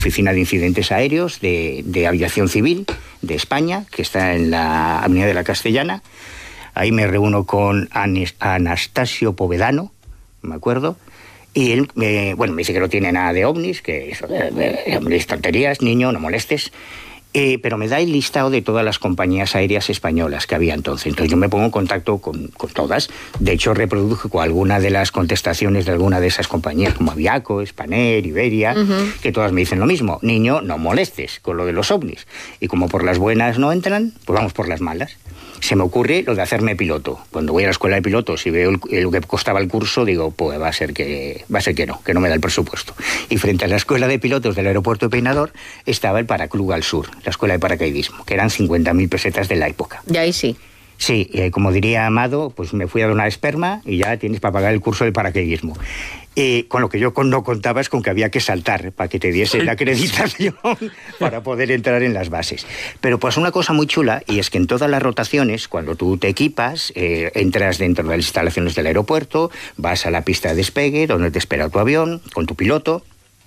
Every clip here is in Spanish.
Oficina de Incidentes Aéreos de Aviación Civil de España, que está en la Avenida de la Castellana. Ahí me reúno con Anastasio Povedano, me acuerdo, y él me dice que no tiene nada de ovnis, que eso, tonterías, niño, no molestes. Pero me da el listado de todas las compañías aéreas españolas que había entonces. Entonces yo me pongo en contacto con todas. De hecho, reproduzco alguna de las contestaciones de alguna de esas compañías, como Aviaco, Spanair, Iberia, que todas me dicen lo mismo. Niño, no molestes con lo de los ovnis. Y como por las buenas no entran, pues vamos por las malas. Se me ocurre lo de hacerme piloto. Cuando voy a la escuela de pilotos y veo lo que costaba el curso, digo, pues va a ser que no me da el presupuesto. Y frente a la escuela de pilotos del aeropuerto de Peinador estaba el Paraclub al Sur, la escuela de paracaidismo, que eran 50.000 pesetas de la época. Y ahí sí. Sí, como diría Amado, pues me fui a donar esperma y ya tienes para pagar el curso de paracaidismo. Con lo que yo no contaba es con que había que saltar para que te diese la acreditación para poder entrar en las bases. Pero pues una cosa muy chula, y es que en todas las rotaciones, cuando tú te equipas, entras dentro de las instalaciones del aeropuerto, vas a la pista de despegue, donde te espera tu avión, con tu piloto,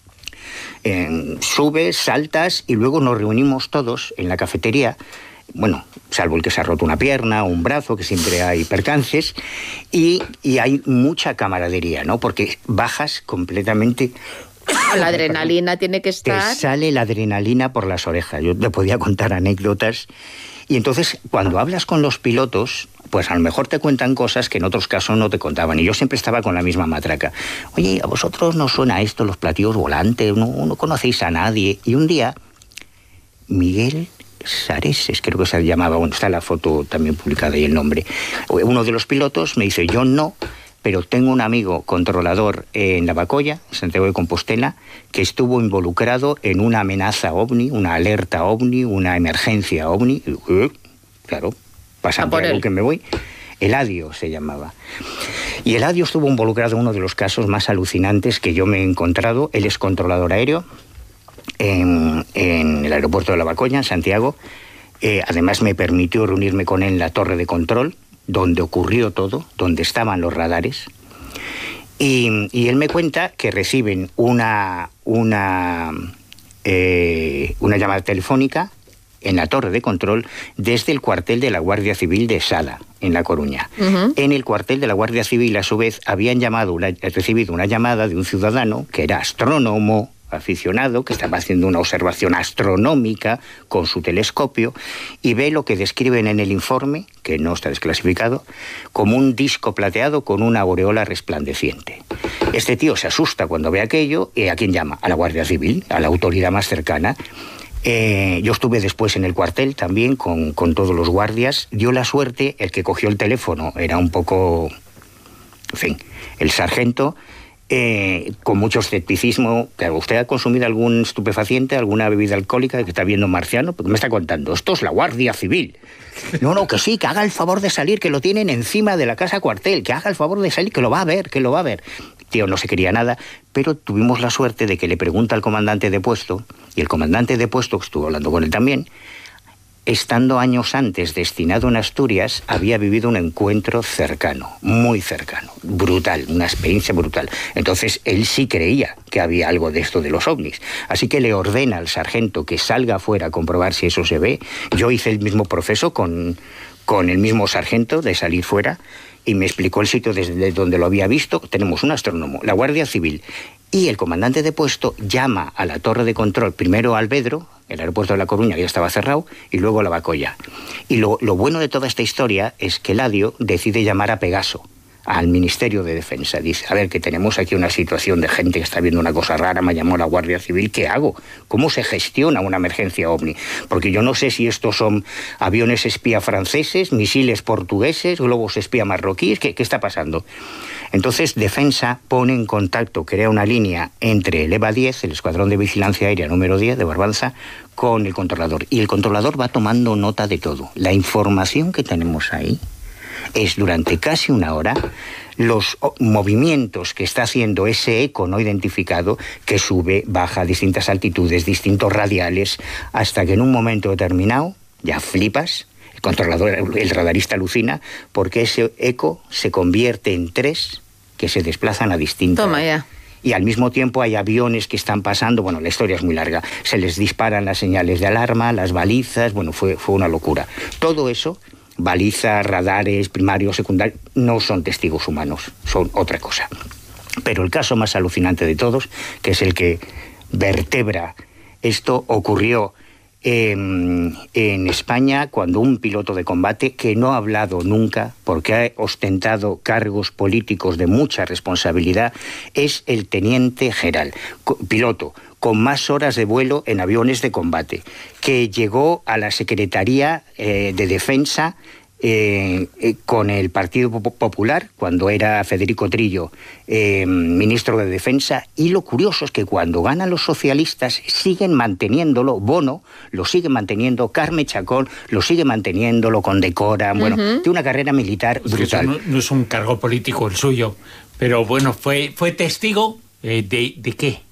subes, saltas, y luego nos reunimos todos en la cafetería. Bueno, salvo el que se ha roto una pierna o un brazo, que siempre hay percances, y hay mucha camaradería, ¿no? Porque bajas completamente... La adrenalina tiene que estar... Te sale la adrenalina por las orejas. Yo te podía contar anécdotas. Y entonces, cuando hablas con los pilotos, pues a lo mejor te cuentan cosas que en otros casos no te contaban. Y yo siempre estaba con la misma matraca. Oye, ¿a vosotros no suena esto, los platillos volantes? ¿No conocéis a nadie? Y un día, Miguel Sareses, creo que se llamaba, bueno, está la foto también publicada y el nombre. Uno de los pilotos me dice, yo no, pero tengo un amigo controlador en Lavacolla, Santiago de Compostela, que estuvo involucrado en una amenaza ovni, una alerta ovni, una emergencia ovni. Claro, pasa por algo que me voy. Eladio se llamaba. Y Eladio estuvo involucrado en uno de los casos más alucinantes que yo me he encontrado. Él es controlador aéreo en el aeropuerto de Lavacolla, en Santiago. Además me permitió reunirme con él en la torre de control, donde ocurrió todo, donde estaban los radares. Y él me cuenta que reciben una llamada telefónica en la torre de control desde el cuartel de la Guardia Civil de Sada, en La Coruña. En el cuartel de la Guardia Civil, a su vez, habían recibido una llamada de un ciudadano que era astrónomo, aficionado, que estaba haciendo una observación astronómica con su telescopio y ve lo que describen en el informe, que no está desclasificado, como un disco plateado con una aureola resplandeciente. Este tío se asusta cuando ve aquello y ¿a quién llama? A la Guardia Civil, a la autoridad más cercana. Yo estuve después en el cuartel también con todos los guardias. Dio la suerte, el que cogió el teléfono era un poco, en fin, el sargento, con mucho escepticismo. Claro, ¿usted ha consumido algún estupefaciente, alguna bebida alcohólica que está viendo marciano? Porque me está contando, esto es la Guardia Civil. No, que sí, que haga el favor de salir, que lo tienen encima de la casa cuartel, que haga el favor de salir, que lo va a ver, que lo va a ver. Tío, no se quería nada, pero tuvimos la suerte de que le pregunta al comandante de puesto, y el comandante de puesto, que estuvo hablando con él también, estando años antes destinado en Asturias, había vivido un encuentro cercano, muy cercano, brutal, una experiencia brutal. Entonces, él sí creía que había algo de esto de los ovnis. Así que le ordena al sargento que salga afuera a comprobar si eso se ve. Yo hice el mismo proceso con el mismo sargento de salir fuera y me explicó el sitio desde donde lo había visto. Tenemos un astrónomo, la Guardia Civil, y el comandante de puesto llama a la torre de control, primero a Alvedro, el aeropuerto de La Coruña, que ya estaba cerrado, y luego a Lavacolla. Y lo bueno de toda esta historia es que Eladio decide llamar a Pegaso, al Ministerio de Defensa. Dice, a ver, que tenemos aquí una situación de gente que está viendo una cosa rara, me llamó la Guardia Civil, ¿qué hago? ¿Cómo se gestiona una emergencia ovni? Porque yo no sé si estos son aviones espía franceses, misiles portugueses, globos espía marroquíes, ¿qué está pasando? Entonces, Defensa pone en contacto, crea una línea entre el EVA 10, el Escuadrón de Vigilancia Aérea número 10 de Barbanza, con el controlador. Y el controlador va tomando nota de todo. La información que tenemos ahí es durante casi una hora los movimientos que está haciendo ese eco no identificado que sube, baja a distintas altitudes, distintos radiales, hasta que en un momento determinado ya flipas, el controlador, el radarista alucina, porque ese eco se convierte en 3 que se desplazan a distintas... Toma ya. y al mismo tiempo hay aviones que están pasando, bueno, la historia es muy larga, se les disparan las señales de alarma, las balizas, bueno, fue una locura. Todo eso, balizas, radares, primarios, secundarios, no son testigos humanos, son otra cosa. Pero el caso más alucinante de todos, que es el que vertebra esto, ocurrió en España cuando un piloto de combate que no ha hablado nunca porque ha ostentado cargos políticos de mucha responsabilidad es el teniente general, piloto con más horas de vuelo en aviones de combate, que llegó a la Secretaría de Defensa con el Partido Popular, cuando era Federico Trillo ministro de Defensa, y lo curioso es que cuando ganan los socialistas siguen manteniéndolo, Bono lo sigue manteniendo, Carme Chacón lo sigue manteniendo, lo condecoran, bueno, de una carrera militar brutal. Eso no es un cargo político el suyo, pero bueno, fue testigo ¿de qué?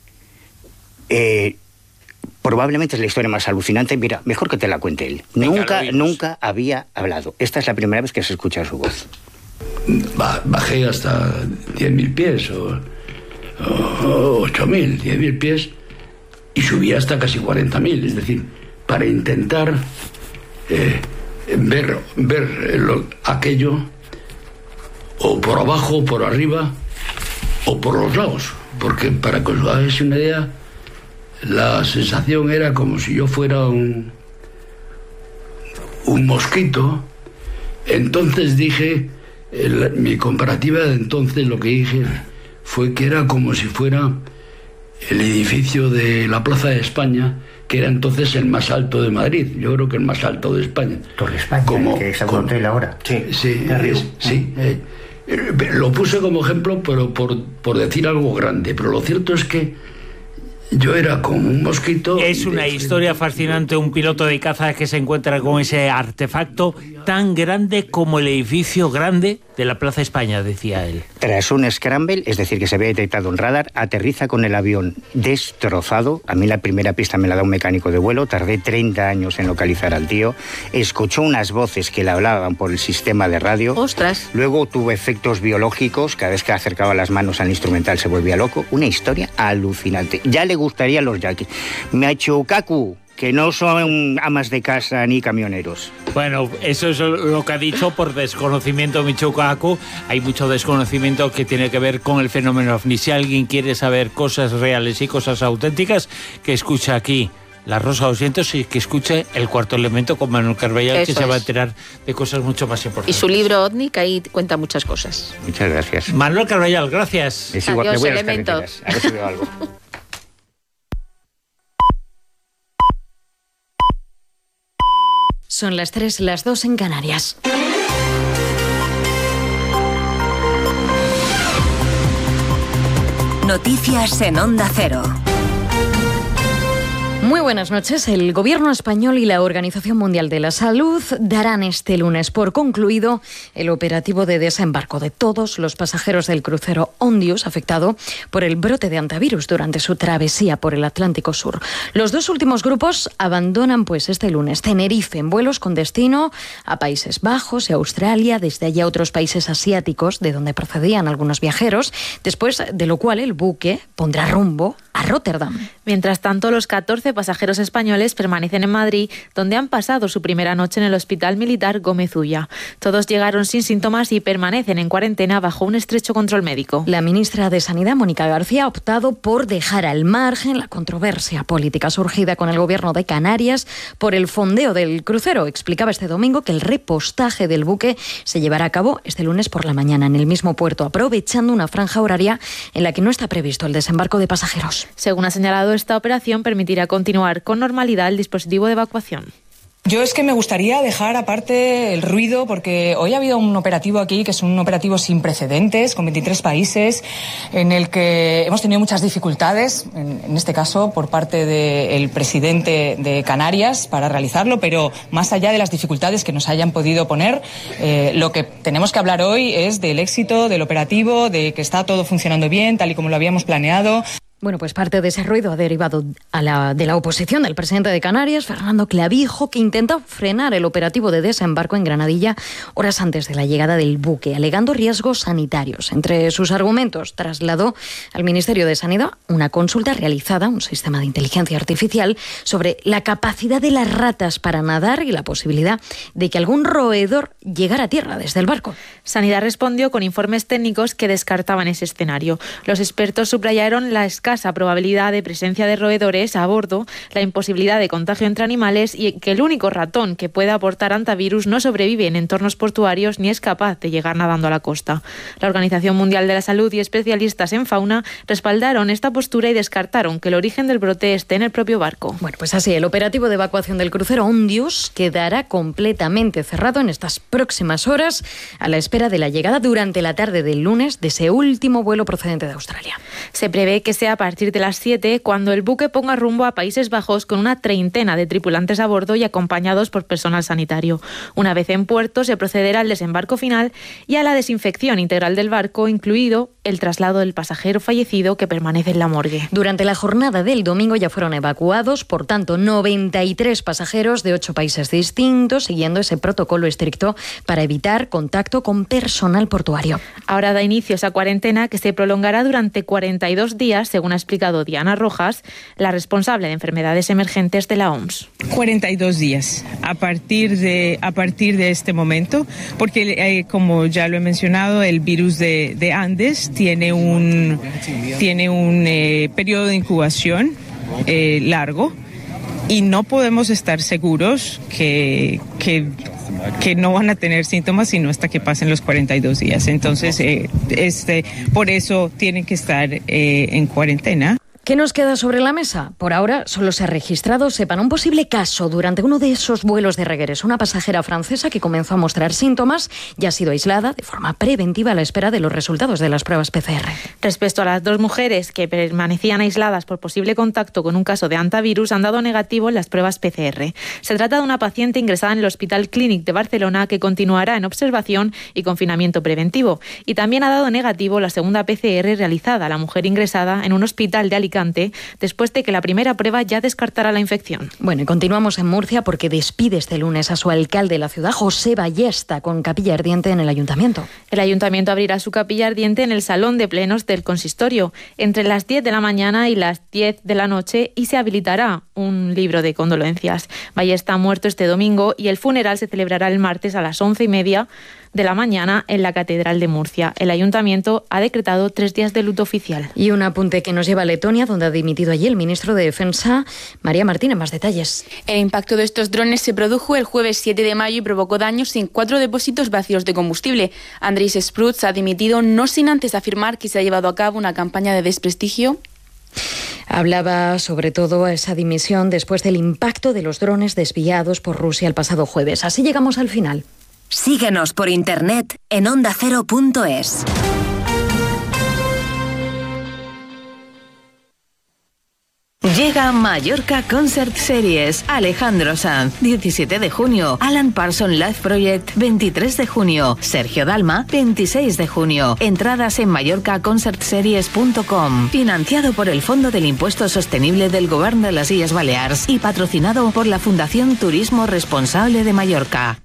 Probablemente es la historia más alucinante. Mira, mejor que te la cuente él. Nunca había hablado. Esta es la primera vez que se escucha su voz. Bajé hasta 10.000 pies o 8.000, 10.000 pies y subí hasta casi 40.000. Es decir, para intentar ver aquello o por abajo, o por arriba o por los lados. Porque para que os hagáis una idea, la sensación era como si yo fuera un mosquito. Entonces dije, mi comparativa de entonces, lo que dije fue que era como si fuera el edificio de la Plaza de España, que era entonces el más alto de Madrid. Yo creo que el más alto de España. Torre España, que es un hotel ahora. Sí. Lo puse como ejemplo, pero por decir algo grande. Pero lo cierto es que yo era como un mosquito. Es una historia fascinante, un piloto de caza que se encuentra con ese artefacto tan grande como el edificio grande de la Plaza España, decía él. Tras un scramble, es decir, que se había detectado en radar, aterriza con el avión destrozado. A mí la primera pista me la da un mecánico de vuelo, tardé 30 años en localizar al tío. Escuchó unas voces que le hablaban por el sistema de radio. ¡Ostras! Luego tuvo efectos biológicos, cada vez que acercaba las manos al instrumental se volvía loco. Una historia alucinante. Ya le gustaría a los yaquis. Machucacu, que no son amas de casa ni camioneros. Bueno, eso es lo que ha dicho por desconocimiento Michoacu. Hay mucho desconocimiento que tiene que ver con el fenómeno OVNI. Si alguien quiere saber cosas reales y cosas auténticas, que escuche aquí La Rosa 200 y que escuche El Cuarto Elemento con Manuel Carballal, que se va a enterar de cosas mucho más importantes. Y su libro OVNI, que ahí cuenta muchas cosas. Muchas gracias. Manuel Carballal, gracias. Es igual, Adiós, me voy a las Elemento. carreteras, a ver si veo algo. Son las 3, las 2 en Canarias. Noticias en Onda Cero. Muy buenas noches. El Gobierno español y la Organización Mundial de la Salud darán este lunes por concluido el operativo de desembarco de todos los pasajeros del crucero Ondius afectado por el brote de hantavirus durante su travesía por el Atlántico Sur. Los dos últimos grupos abandonan este lunes Tenerife en vuelos con destino a Países Bajos y Australia, desde allí a otros países asiáticos de donde procedían algunos viajeros, después de lo cual el buque pondrá rumbo a Rotterdam. Mientras tanto, los 14 pasajeros españoles permanecen en Madrid, donde han pasado su primera noche en el Hospital Militar Gómez Ulla. Todos llegaron sin síntomas y permanecen en cuarentena bajo un estrecho control médico. La ministra de Sanidad, Mónica García, ha optado por dejar al margen la controversia política surgida con el Gobierno de Canarias por el fondeo del crucero. Explicaba este domingo que el repostaje del buque se llevará a cabo este lunes por la mañana en el mismo puerto, aprovechando una franja horaria en la que no está previsto el desembarco de pasajeros. Según ha señalado, esta operación permitirá continuar con normalidad el dispositivo de evacuación. Yo es que me gustaría dejar aparte el ruido, porque hoy ha habido un operativo aquí que es un operativo sin precedentes, con 23 países, en el que hemos tenido muchas dificultades, en este caso por parte del presidente de Canarias para realizarlo, pero más allá de las dificultades que nos hayan podido poner, lo que tenemos que hablar hoy es del éxito del operativo, de que está todo funcionando bien, tal y como lo habíamos planeado. Bueno, pues parte de ese ruido ha derivado de la oposición del presidente de Canarias, Fernando Clavijo, que intentó frenar el operativo de desembarco en Granadilla horas antes de la llegada del buque, alegando riesgos sanitarios. Entre sus argumentos, trasladó al Ministerio de Sanidad una consulta realizada, un sistema de inteligencia artificial, sobre la capacidad de las ratas para nadar y la posibilidad de que algún roedor llegara a tierra desde el barco. Sanidad respondió con informes técnicos que descartaban ese escenario. Los expertos subrayaron la escasa probabilidad de presencia de roedores a bordo, la imposibilidad de contagio entre animales y que el único ratón que pueda aportar hantavirus no sobrevive en entornos portuarios ni es capaz de llegar nadando a la costa. La Organización Mundial de la Salud y especialistas en fauna respaldaron esta postura y descartaron que el origen del brote esté en el propio barco. Bueno, pues así, el operativo de evacuación del crucero Ondius quedará completamente cerrado en estas próximas horas a la espera de la llegada durante la tarde del lunes de ese último vuelo procedente de Australia. Se prevé que sea a partir de las 7 cuando el buque ponga rumbo a Países Bajos con una treintena de tripulantes a bordo y acompañados por personal sanitario. Una vez en puerto se procederá al desembarco final y a la desinfección integral del barco, incluido el traslado del pasajero fallecido que permanece en la morgue. Durante la jornada del domingo ya fueron evacuados, por tanto, 93 pasajeros de 8 países distintos, siguiendo ese protocolo estricto para evitar contacto con personal portuario. Ahora da inicio esa cuarentena que se prolongará durante 42 días, según ha explicado Diana Rojas, la responsable de enfermedades emergentes de la OMS. 42 días a partir de este momento, porque como ya lo he mencionado, el virus de Andes tiene un periodo de incubación largo y no podemos estar seguros que no van a tener síntomas sino hasta que pasen los 42 días. Entonces, por eso tienen que estar en cuarentena. ¿Qué nos queda sobre la mesa? Por ahora solo se ha registrado, sepan, un posible caso durante uno de esos vuelos de regreso. Una pasajera francesa que comenzó a mostrar síntomas y ha sido aislada de forma preventiva a la espera de los resultados de las pruebas PCR. Respecto a las 2 mujeres que permanecían aisladas por posible contacto con un caso de hantavirus, han dado negativo en las pruebas PCR. Se trata de una paciente ingresada en el Hospital Clínic de Barcelona que continuará en observación y confinamiento preventivo. Y también ha dado negativo la segunda PCR realizada, la mujer ingresada en un hospital de Alicante, después de que la primera prueba ya descartara la infección. Bueno, y continuamos en Murcia porque despide este lunes a su alcalde de la ciudad, José Ballesta, con capilla ardiente en el ayuntamiento. El ayuntamiento abrirá su capilla ardiente en el salón de plenos del consistorio entre las 10 de la mañana y las 10 de la noche y se habilitará un libro de condolencias. Ballesta ha muerto este domingo y el funeral se celebrará el martes a las 11:30 de la mañana en la Catedral de Murcia. El ayuntamiento ha decretado 3 días de luto oficial. Y un apunte que nos lleva a Letonia, donde ha dimitido allí el ministro de Defensa, María Martínez. Más detalles. El impacto de estos drones se produjo el jueves 7 de mayo y provocó daños en 4 depósitos vacíos de combustible. Andris Sprutz ha dimitido no sin antes afirmar que se ha llevado a cabo una campaña de desprestigio. Hablaba sobre todo a esa dimisión después del impacto de los drones desviados por Rusia el pasado jueves. Así llegamos al final. Síguenos por internet en ondacero.es. Llega Mallorca Concert Series. Alejandro Sanz, 17 de junio. Alan Parsons Live Project, 23 de junio. Sergio Dalma, 26 de junio. Entradas en mallorcaconcertseries.com. Financiado por el Fondo del Impuesto Sostenible del Govern de las Illes Balears y patrocinado por la Fundación Turismo Responsable de Mallorca.